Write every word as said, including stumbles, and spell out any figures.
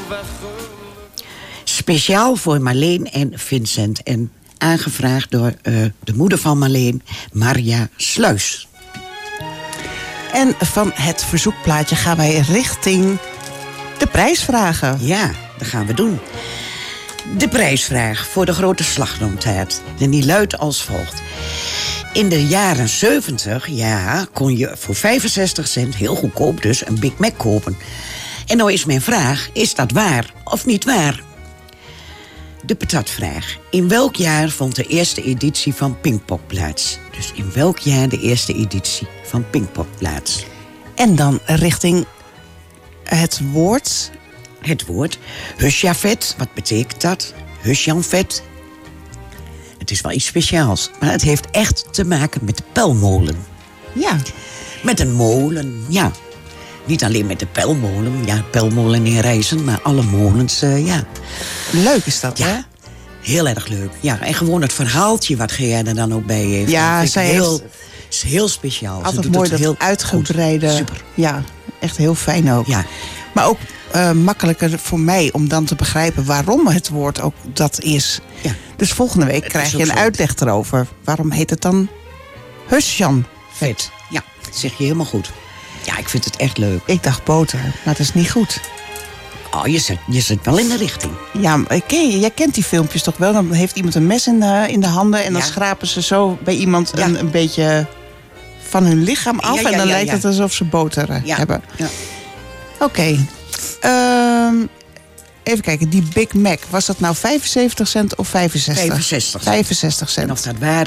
Speciaal voor Marleen en Vincent. En aangevraagd door uh, de moeder van Marleen, Marja Sluis. En van het verzoekplaatje gaan wij richting de prijsvragen. Ja, dat gaan we doen. De prijsvraag voor de grote slagroomtaart. En die luidt als volgt. In de jaren zeventig, ja, kon je voor vijfenzestig cent, heel goedkoop dus, een Big Mac kopen. En nou is mijn vraag, is dat waar of niet waar? De patatvraag. In welk jaar vond de eerste editie van Pinkpop plaats? Dus in welk jaar de eerste editie van Pinkpop plaats? En dan richting het woord. Het woord. Husjafet, wat betekent dat? Husjanvet. Het is wel iets speciaals, maar het heeft echt te maken met de pelmolen. Ja. Met een molen, ja. Niet alleen met de pelmolen, ja, pelmolen in Rijssen, maar alle molens, uh, ja. Leuk is dat, ja. hè? Heel erg leuk. Ja, en gewoon het verhaaltje wat Gerda er dan ook bij heeft. Ja, dat zij heel, heeft... is heel speciaal. Altijd doet mooi het dat heel uitgebreide... Super. Ja, echt heel fijn ook. Ja. Maar ook uh, makkelijker voor mij om dan te begrijpen waarom het woord ook dat is. Ja. Dus volgende week het krijg je een zo. uitleg erover. Waarom heet het dan Husjan? Vet. Ja, dat zeg je helemaal goed. Ja, ik vind het echt leuk. Ik dacht boter, maar dat is niet goed. Oh, je zit, je zit wel in de richting. Ja, ken je, jij kent die filmpjes toch wel? Dan heeft iemand een mes in de, in de handen en dan Ja. schrapen ze zo bij iemand Ja. een, een beetje van hun lichaam af. Ja, ja, en dan ja, lijkt ja. het alsof ze boter uh, Ja. hebben. Ja. Oké. Okay. Um, even kijken, die Big Mac, was dat nou vijfenzeventig cent of vijfenzestig? vijfenzestig. vijfenzestig En cent. of dat waar